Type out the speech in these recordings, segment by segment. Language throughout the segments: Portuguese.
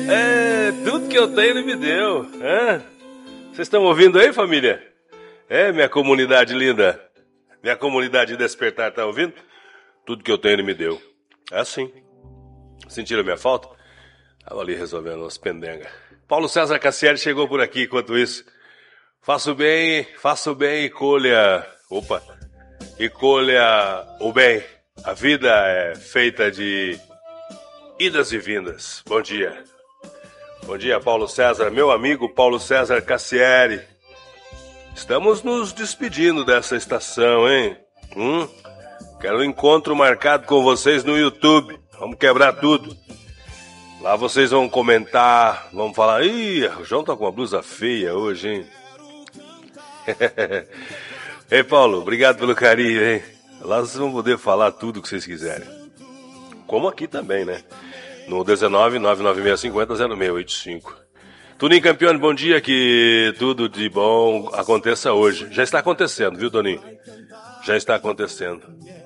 É, tudo que eu tenho ele me deu. Vocês estão ouvindo aí, família? Minha comunidade linda. Minha comunidade Despertar, tá ouvindo? Tudo que eu tenho ele me deu. É assim. Sentiram minha falta? Tava ali resolvendo umas pendengas. Paulo César Cassieri chegou por aqui enquanto isso. Faço bem e colha... Opa! E colha o bem. A vida é feita de idas e vindas. Bom dia. Bom dia, Paulo César. Meu amigo Paulo César Cassieri. Estamos nos despedindo dessa estação, hein? Quero um encontro marcado com vocês no YouTube. Vamos quebrar tudo. Lá vocês vão comentar, vão falar... Ih, o João tá com uma blusa feia hoje, hein? Ei, Paulo, obrigado pelo carinho, hein? Lá vocês vão poder falar tudo o que vocês quiserem. Como aqui também, né? No 19996500685. Toninho Campione, bom dia, que tudo de bom aconteça hoje. Já está acontecendo, viu, Toninho? Já está acontecendo.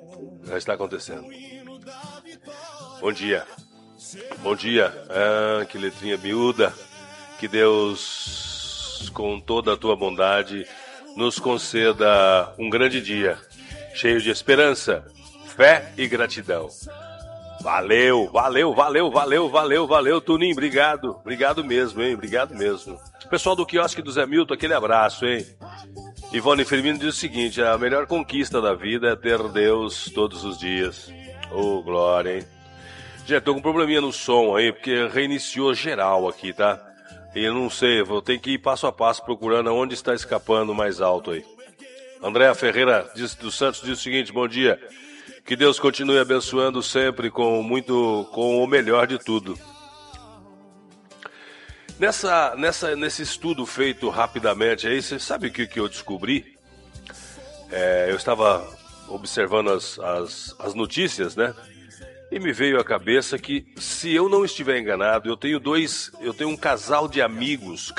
Bom dia. Bom dia. Que letrinha miúda. Que Deus, com toda a tua bondade, nos conceda um grande dia, cheio de esperança, fé e gratidão. Valeu, Tuninho, obrigado mesmo, hein, obrigado mesmo. Pessoal do quiosque do Zé Milton, aquele abraço, hein. Ivone Firmino diz o seguinte: a melhor conquista da vida é ter Deus todos os dias. Ô, glória, hein. Gente, tô com um probleminha no som aí, porque reiniciou geral aqui, tá? E eu não sei, vou ter que ir passo a passo procurando onde está escapando mais alto aí. Andréa Ferreira dos Santos diz o seguinte: bom dia. Que Deus continue abençoando sempre com o melhor de tudo. Nesse estudo feito rapidamente aí, você sabe o que eu descobri? Eu estava observando as notícias, né? E me veio à cabeça que, se eu não estiver enganado, eu tenho um casal de amigos.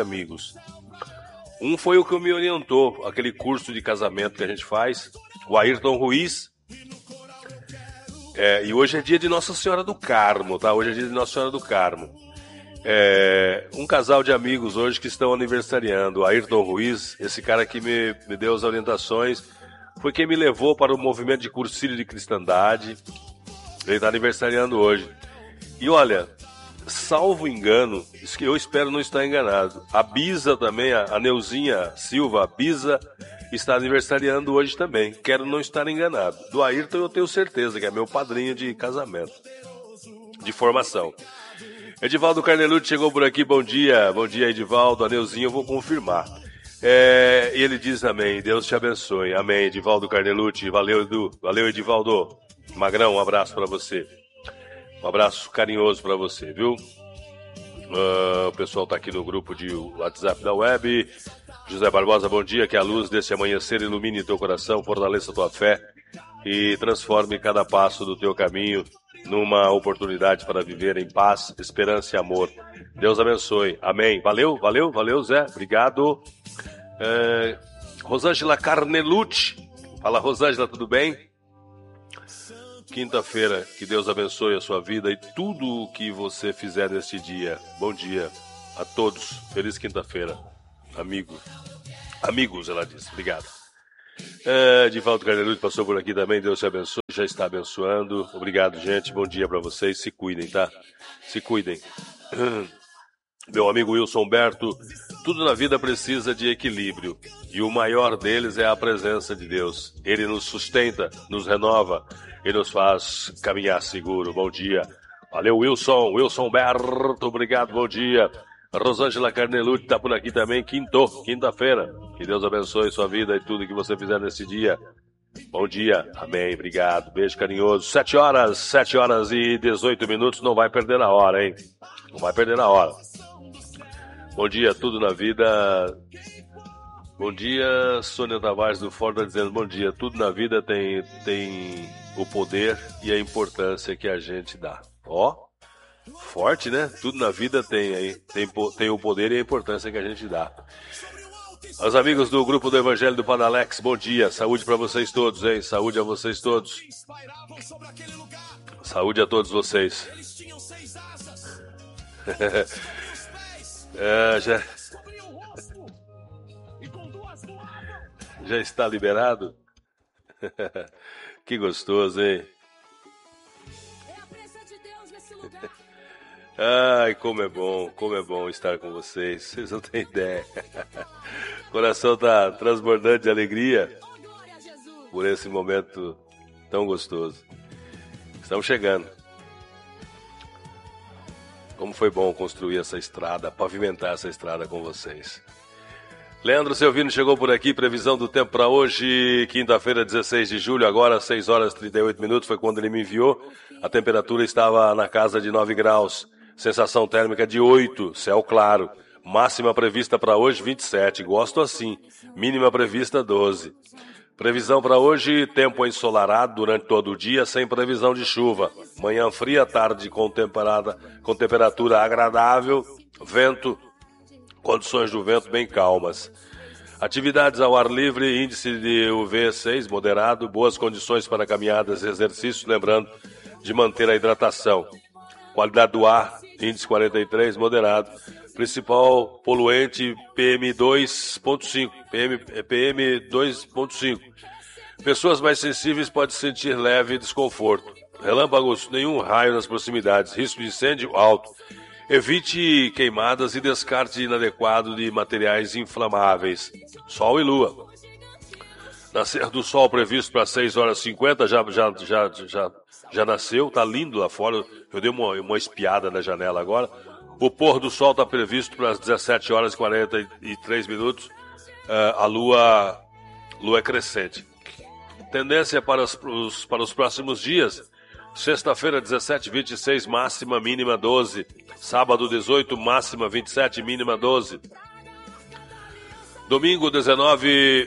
Um foi o que me orientou, aquele curso de casamento que a gente faz, o Ayrton Ruiz. E hoje é dia de Nossa Senhora do Carmo, tá? Um casal de amigos hoje que estão aniversariando. O Ayrton Ruiz, esse cara que me deu as orientações, foi quem me levou para o movimento de Cursilho de Cristandade. Ele está aniversariando hoje. E olha, salvo engano, isso que eu espero não estar enganado, a Bisa também, a Neuzinha Silva, a Bisa, está aniversariando hoje também. Quero não estar enganado. Do Ayrton eu tenho certeza que é meu padrinho de casamento, de formação. Edivaldo Carnelucci chegou por aqui, bom dia Edivaldo, a Neuzinha eu vou confirmar. E ele diz amém, Deus te abençoe, amém, Edivaldo Carnelucci, valeu Edu, valeu Edivaldo. Magrão, um abraço pra você. Um abraço carinhoso pra você, viu? O pessoal tá aqui no grupo de WhatsApp da web. José Barbosa, bom dia. Que a luz desse amanhecer ilumine teu coração, fortaleça tua fé e transforme cada passo do teu caminho numa oportunidade para viver em paz, esperança e amor. Deus abençoe. Amém. Valeu, Zé. Obrigado. Rosângela Carnelucci. Fala, Rosângela, tudo bem? Quinta-feira, que Deus abençoe a sua vida e tudo o que você fizer neste dia. Bom dia a todos. Feliz quinta-feira. Amigos, ela disse. Obrigado. Edivaldo Carnelucci passou por aqui também. Deus te abençoe. Já está abençoando. Obrigado, gente. Bom dia para vocês. Se cuidem, tá? Se cuidem. Meu amigo Wilson Humberto, tudo na vida precisa de equilíbrio. E o maior deles é a presença de Deus. Ele nos sustenta, nos renova e nos faz caminhar seguro. Bom dia. Valeu, Wilson Humberto, obrigado, bom dia. Rosângela Carnelucci está por aqui também, quinta-feira. Que Deus abençoe sua vida e tudo que você fizer nesse dia. Bom dia, amém, obrigado, beijo carinhoso. 7 horas e 18 minutos, não vai perder na hora, hein? Não vai perder na hora. Bom dia, tudo na vida. Bom dia, Sônia Tavares do Ford tá dizendo, bom dia, tudo na vida tem o poder e a importância que a gente dá. Forte, né? Tudo na vida tem o poder e a importância que a gente dá. Aos amigos do grupo do Evangelho do Padalex, bom dia, saúde para vocês todos, hein? Saúde a vocês todos. Saúde a todos vocês. Já, já está liberado? Que gostoso, hein? Ai, como é bom estar com vocês. Vocês não têm ideia. O coração tá transbordante de alegria por esse momento tão gostoso. Estamos chegando. Como foi bom construir essa estrada, pavimentar essa estrada com vocês. Leandro Selvino chegou por aqui, previsão do tempo para hoje, quinta-feira, 16 de julho, agora 6 horas e 38 minutos, foi quando ele me enviou. A temperatura estava na casa de 9 graus, sensação térmica de 8, céu claro. Máxima prevista para hoje, 27, gosto assim. Mínima prevista, 12. Previsão para hoje, tempo ensolarado durante todo o dia, sem previsão de chuva. Manhã fria, tarde com temperatura agradável, vento, condições do vento bem calmas. Atividades ao ar livre, índice de UV 6, moderado, boas condições para caminhadas e exercícios, lembrando de manter a hidratação. Qualidade do ar, índice 43, moderado. Principal poluente PM2.5. PM2.5. Pessoas mais sensíveis podem sentir leve desconforto. Relâmpagos, nenhum raio nas proximidades. Risco de incêndio alto. Evite queimadas e descarte inadequado de materiais inflamáveis. Sol e lua. Nascer do sol previsto para 6 horas e 50, já nasceu, tá lindo lá fora. Eu dei uma espiada na janela agora. O pôr do sol está previsto para as 17 horas e 43 minutos. A lua é crescente. Tendência para os próximos dias. Sexta-feira, 17, 26, máxima, mínima 12. Sábado, 18, máxima 27, mínima 12. Domingo, 19,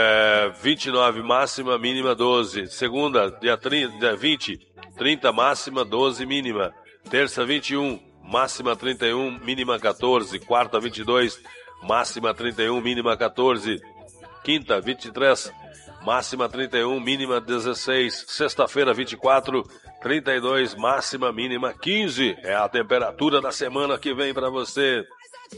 29, máxima, mínima 12. Segunda, dia 20, 30, máxima, 12, mínima. Terça, 21, máxima 31, mínima 14. Quarta, 22, máxima 31, mínima 14. Quinta, 23, máxima 31, mínima 16. Sexta-feira, 24, 32, máxima, mínima 15. É a temperatura da semana que vem para você.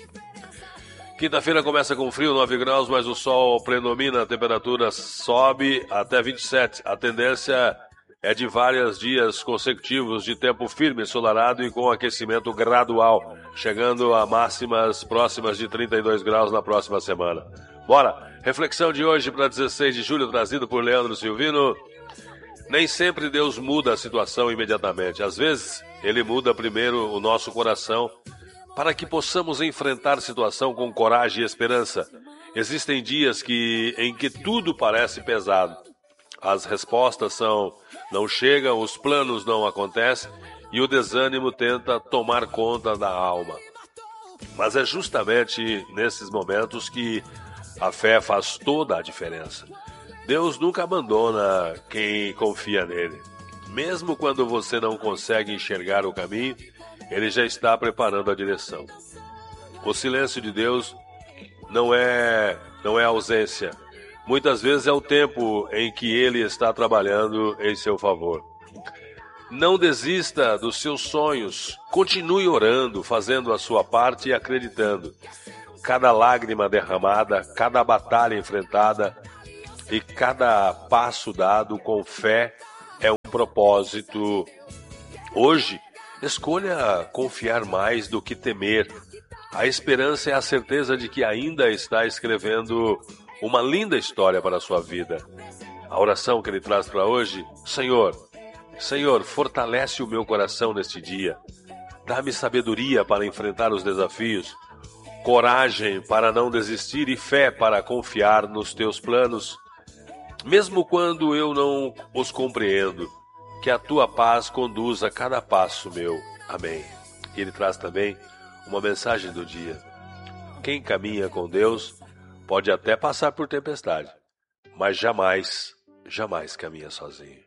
Quinta-feira começa com frio, 9 graus, mas o sol predomina, a temperatura sobe até 27. A tendência é de vários dias consecutivos de tempo firme, ensolarado e com aquecimento gradual, chegando a máximas próximas de 32 graus na próxima semana. Bora! Reflexão de hoje para 16 de julho, trazido por Leandro Silvino. Nem sempre Deus muda a situação imediatamente. Às vezes, Ele muda primeiro o nosso coração para que possamos enfrentar a situação com coragem e esperança. Existem dias em que tudo parece pesado. As respostas não chegam, os planos não acontecem e o desânimo tenta tomar conta da alma. Mas é justamente nesses momentos que a fé faz toda a diferença. Deus nunca abandona quem confia nele. Mesmo quando você não consegue enxergar o caminho, Ele já está preparando a direção. O silêncio de Deus não é ausência. Muitas vezes é o tempo em que Ele está trabalhando em seu favor. Não desista dos seus sonhos. Continue orando, fazendo a sua parte e acreditando. Cada lágrima derramada, cada batalha enfrentada e cada passo dado com fé é um propósito. Hoje, escolha confiar mais do que temer. A esperança é a certeza de que ainda está escrevendo uma linda história para a sua vida. A oração que ele traz para hoje: Senhor, fortalece o meu coração neste dia. Dá-me sabedoria para enfrentar os desafios, coragem para não desistir e fé para confiar nos teus planos. Mesmo quando eu não os compreendo, que a tua paz conduza cada passo meu. Amém. E ele traz também uma mensagem do dia. Quem caminha com Deus pode até passar por tempestade, mas jamais caminha sozinho.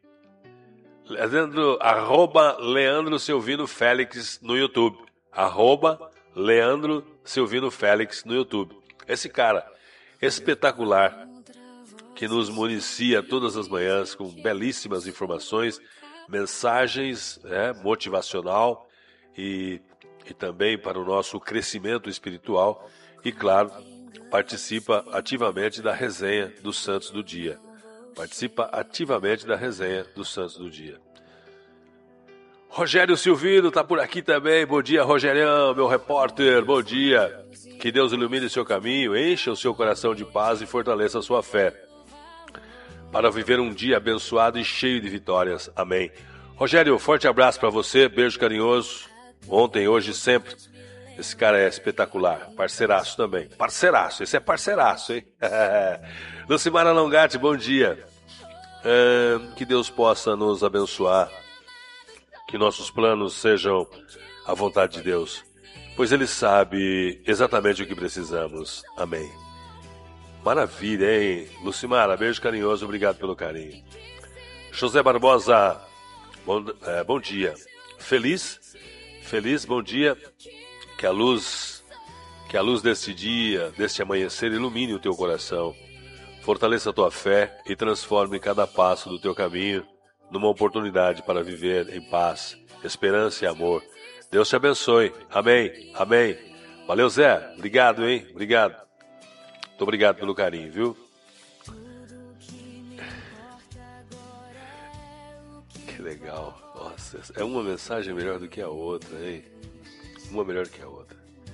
Leandro Silvino Félix no YouTube. Leandro Silvino Félix no YouTube. Esse cara espetacular que nos municia todas as manhãs com belíssimas informações, mensagens motivacional e e também para o nosso crescimento espiritual e, claro, participa ativamente da resenha dos Santos do Dia. Participa ativamente da resenha dos Santos do Dia. Rogério Silvino está por aqui também. Bom dia, Rogerião, meu repórter. Bom dia. Que Deus ilumine seu caminho, encha o seu coração de paz e fortaleça a sua fé, para viver um dia abençoado e cheio de vitórias. Amém. Rogério, forte abraço para você, beijo carinhoso. Ontem, hoje, sempre. Esse cara é espetacular, parceiraço também. Parceiraço, esse é parceiraço, hein? Lucimara Longatti, bom dia. Que Deus possa nos abençoar, que nossos planos sejam a vontade de Deus, pois Ele sabe exatamente o que precisamos. Amém. Maravilha, hein? Lucimara, beijo carinhoso, obrigado pelo carinho. José Barbosa, bom dia. Feliz, bom dia. Que a luz deste dia, deste amanhecer, ilumine o teu coração. Fortaleça a tua fé e transforme cada passo do teu caminho numa oportunidade para viver em paz, esperança e amor. Deus te abençoe. Amém. Amém. Valeu, Zé. Obrigado, hein? Obrigado. Muito obrigado pelo carinho, viu? Que legal. Nossa, é uma mensagem melhor do que a outra, hein? Uma melhor que a outra.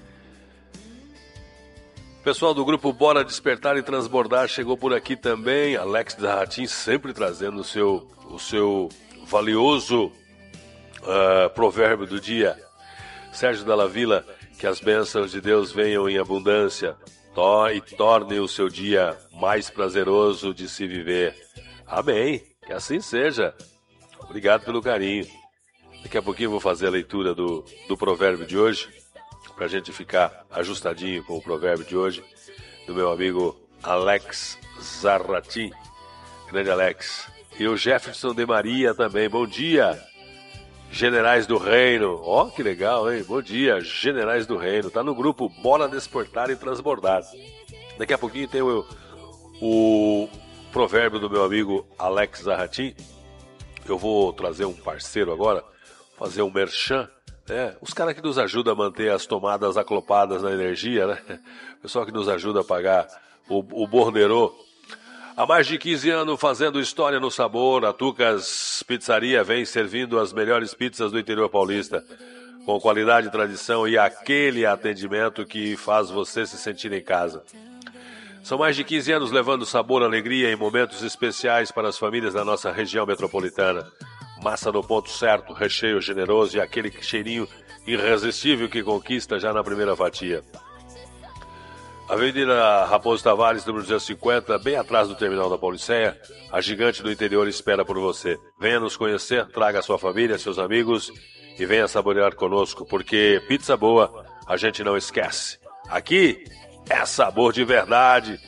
Pessoal do grupo Bora Despertar e Transbordar chegou por aqui também. Alex Zarratin sempre trazendo o seu valioso provérbio do dia. Sérgio Dalla Vila, que as bênçãos de Deus venham em abundância e torne o seu dia mais prazeroso de se viver. Amém. Que assim seja. Obrigado pelo carinho. Daqui a pouquinho eu vou fazer a leitura do provérbio de hoje, para a gente ficar ajustadinho com o provérbio de hoje, do meu amigo Alex Zarratin. Grande Alex. E o Jefferson de Maria também. Bom dia, Generais do Reino. Ó, que legal, hein? Bom dia, Generais do Reino. Tá no grupo Bora Despertar e Transbordar. Daqui a pouquinho tem o provérbio do meu amigo Alex Zarratin. Eu vou trazer um parceiro agora, fazer um merchan, né? Os caras que nos ajudam a manter as tomadas aclopadas na energia, né? O pessoal que nos ajuda a pagar o borderô. Há mais de 15 anos fazendo história no sabor, a Tucas Pizzaria vem servindo as melhores pizzas do interior paulista, com qualidade, tradição e aquele atendimento que faz você se sentir em casa. São mais de 15 anos levando sabor e alegria em momentos especiais para as famílias da nossa região metropolitana. Massa no ponto certo, recheio generoso e aquele cheirinho irresistível que conquista já na primeira fatia. Avenida Raposo Tavares, número 250, bem atrás do terminal da Pauliceia, a gigante do interior espera por você. Venha nos conhecer, traga a sua família, seus amigos e venha saborear conosco, porque pizza boa a gente não esquece. Aqui é sabor de verdade.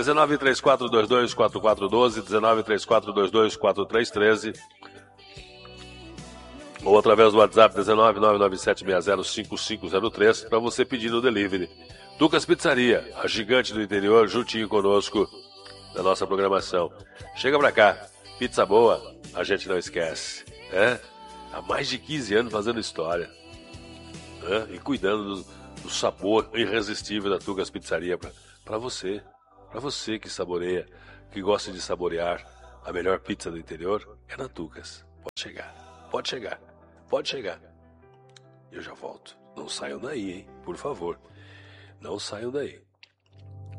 1934224412, 1934224313 ou através do WhatsApp 19997605503 para você pedir no delivery. Tucas Pizzaria, a gigante do interior, juntinho conosco na nossa programação. Chega pra cá, pizza boa, a gente não esquece. Há mais de 15 anos fazendo história. E cuidando do sabor irresistível da Tucas Pizzaria para você que saboreia, que gosta de saborear a melhor pizza do interior, é na Tucas. Pode chegar. Eu já volto. Não saiam daí, hein? Por favor. Não saiam daí.